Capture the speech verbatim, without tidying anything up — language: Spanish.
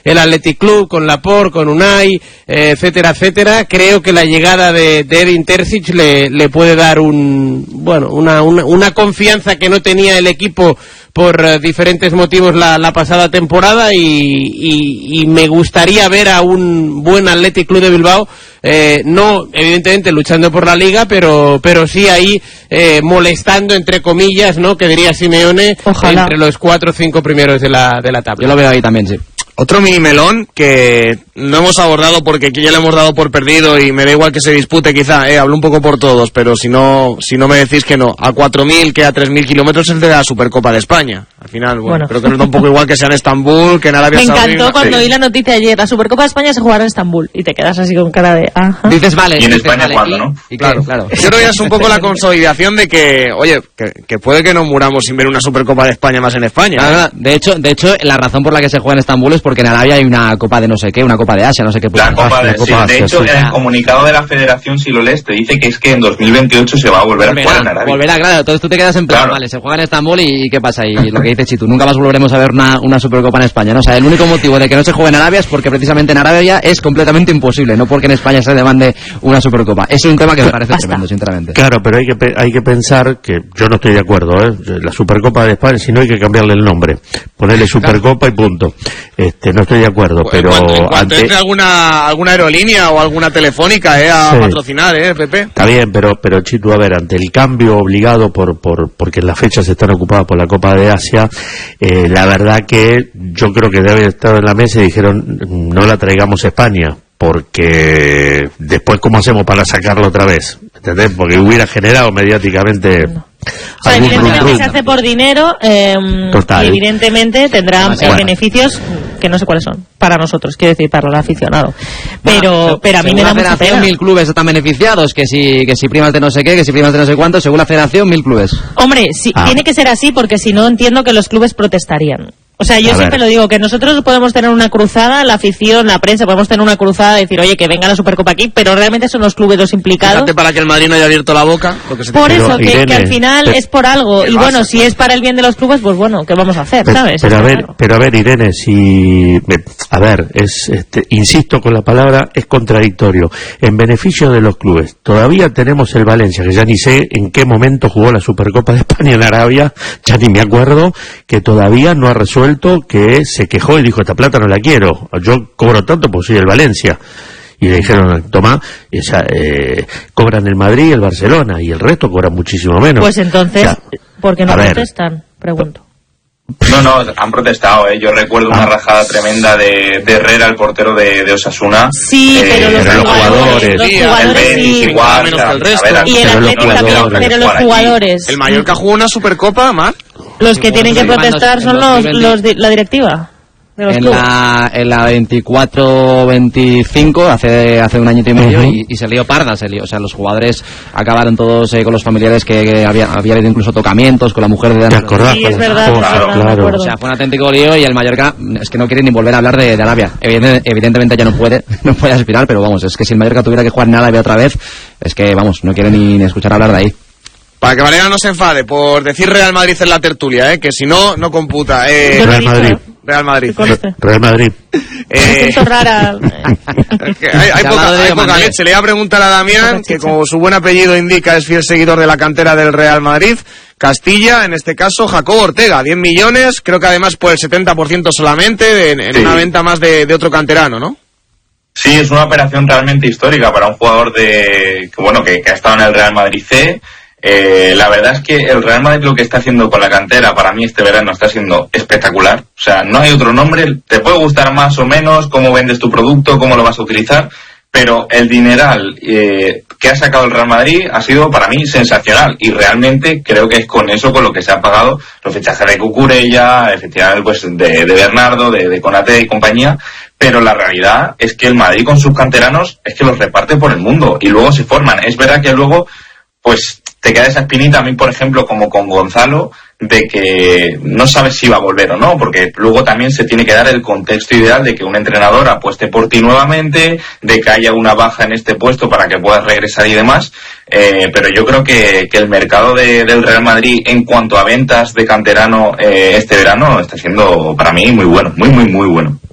el Athletic Club, con Laporte, con Unai, eh, etcétera, etcétera. Creo que la llegada de, de Edin Terzic le, le puede dar un, bueno, una, una, una confianza que no tenía el equipo por uh, diferentes motivos la, la pasada temporada, y, y, y me gustaría ver a un buen Athletic Club de Bilbao, eh, no evidentemente luchando por la Liga, pero pero sí ahí eh, molestando, entre comillas, ¿no?, que diría Simeone, Ojalá. entre los cuatro o cinco primeros de la, de la tabla. Yo lo veo ahí también, sí. Otro mini melón que no hemos abordado porque aquí ya lo hemos dado por perdido y me da igual que se dispute, quizá, eh, hablo un poco por todos, pero si no si no me decís que no, a cuatro mil, que a tres mil kilómetros es de la Supercopa de España. Al final, bueno, bueno. creo que nos da un poco igual que sea en Estambul, que en Arabia Saudí. Me encantó cuando sí. vi la noticia ayer, la Supercopa de España se jugará en Estambul, y te quedas así con cara de... Ajá. Dices, vale. Y en dices, España vale, cuándo, y, ¿no? Y claro, claro. Yo creo que es un poco la consolidación de que, oye, que, que puede que no muramos sin ver una Supercopa de España más en España. No, no, no. De hecho, de hecho, la razón por la que se juega en Estambul es porque en Arabia hay una Copa de no sé qué, una Copa de Asia, no sé qué. La Copa de, sí, de hecho, en el comunicado de la Federación, si lo lees, te dice que es que en dos mil veintiocho se va a volver volverá, a jugar en Arabia. Volverá, claro. Entonces tú te quedas en plan, claro. vale, se juega en Estambul y, y ¿qué pasa? Y lo que dice Chitu, nunca más volveremos a ver una, una Supercopa en España, ¿no? O sea, el único motivo de que no se juegue en Arabia es porque precisamente en Arabia es completamente imposible, no porque en España se demande una Supercopa. Es un tema que me parece Basta. tremendo, sinceramente. Claro, pero hay que hay que pensar que yo no estoy de acuerdo, ¿eh? La Supercopa de España, si no hay que cambiarle el nombre, ponerle Supercopa y punto. Este, no estoy de acuerdo, pues pero en cuanto, en cuanto ante... entre alguna alguna aerolínea o alguna telefónica, eh, a sí. patrocinar, eh, Pepe. Está bien, pero pero Chitu, a ver, ante el cambio obligado por por porque las fechas están ocupadas por la Copa de Asia, eh, la verdad que yo creo que debe haber estado en la mesa y dijeron no la traigamos a España, porque después cómo hacemos para sacarlo otra vez, ¿entendés? Porque hubiera generado mediáticamente no. O sea, evidentemente se hace por dinero, eh, y evidentemente tendrá eh, beneficios que no sé cuáles son para nosotros, quiero decir, para el aficionado. Pero, bueno, pero a mí me da mucha pena. Mil clubes están beneficiados, que si que si primas de no sé qué, que si primas de no sé cuánto, según la federación, mil clubes. Hombre, sí, ah. tiene que ser así, porque si no entiendo que los clubes protestarían. O sea, yo a siempre ver. lo digo, que nosotros podemos tener una cruzada, la afición, la prensa, podemos tener una cruzada de decir, oye, que venga la Supercopa aquí, pero realmente son los clubes los implicados. Fíjate, para que el Madrid no haya abierto la boca. Lo que se por pero, eso, que, Irene, que al final pero, es por algo. Y bueno, si es para el bien de los clubes, pues bueno, ¿qué vamos a hacer, pero, sabes? Pero a ver, claro. pero a ver, Irene, si... A ver, es este, insisto con la palabra, es contradictorio. En beneficio de los clubes, todavía tenemos el Valencia, que ya ni sé en qué momento jugó la Supercopa de España en Arabia, ya ni me acuerdo, que todavía no ha resuelto, que se quejó y dijo, esta plata no la quiero, yo cobro tanto porque soy el Valencia. Y le dijeron, tomá, y, o sea, eh, cobran el Madrid y el Barcelona, y el resto cobran muchísimo menos. Pues entonces, o sea, ¿por qué no protestan? Ver, Pregunto. No, no, han protestado, ¿eh? Yo recuerdo una rajada tremenda de, de Herrera, el portero de, de Osasuna. Sí, eh, pero los, pero los jugadores, los sí, jugadores el Betis sí. igual, menos o sea, que el resto. A ver, y el Atlético también, pero los jugadores. El Mallorca jugó una Supercopa, Mar. Los que tienen que protestar son los, los de, la directiva. En la, en la veinticuatro veinticinco, hace hace un añito y medio, uh-huh. y, y se lió parda, se lió. O sea, los jugadores acabaron todos eh, con los familiares que, que había, había habido incluso tocamientos con la mujer de... ¿Te acordás? Sí, es verdad, oh, claro, claro. claro. O sea, fue un auténtico lío y el Mallorca es que no quiere ni volver a hablar de, de Arabia. Evidente, evidentemente ya no puede, no puede aspirar, pero vamos, es que si el Mallorca tuviera que jugar en Arabia otra vez, es que, vamos, no quiere ni, ni escuchar hablar de ahí. Para que Valera no se enfade por decir Real Madrid en la tertulia, ¿eh? Que si no, no computa. Eh, Real Madrid. Real Madrid. Real Madrid. Eh, rara. que hay hay poca, hay poca leche. Le voy a preguntar a Damián, que como su buen apellido indica es fiel seguidor de la cantera del Real Madrid. Castilla, en este caso, Jacobo Ortega, diez millones, creo que además por el setenta por ciento solamente, en, en sí. una venta más de, de otro canterano, ¿no? Sí, es una operación realmente histórica para un jugador de que, bueno, que, que ha estado en el Real Madrid C. Eh, la verdad es que el Real Madrid lo que está haciendo con la cantera para mí este verano está siendo espectacular. O sea, no hay otro nombre, te puede gustar más o menos cómo vendes tu producto, cómo lo vas a utilizar, pero el dineral eh, que ha sacado el Real Madrid ha sido para mí sensacional y realmente creo que es con eso con lo que se ha pagado los fichajes de Cucurella, efectivamente pues de, de Bernardo, de, de Konaté y compañía. Pero la realidad es que el Madrid con sus canteranos es que los reparte por el mundo y luego se forman. Es verdad que luego pues te queda esa espinita, a mí por ejemplo como con Gonzalo, de que no sabes si va a volver o no, porque luego también se tiene que dar el contexto ideal de que un entrenador apueste por ti nuevamente, de que haya una baja en este puesto para que puedas regresar y demás, eh, pero yo creo que, que el mercado de, del Real Madrid en cuanto a ventas de canterano eh, este verano está siendo para mí muy bueno, muy muy muy bueno.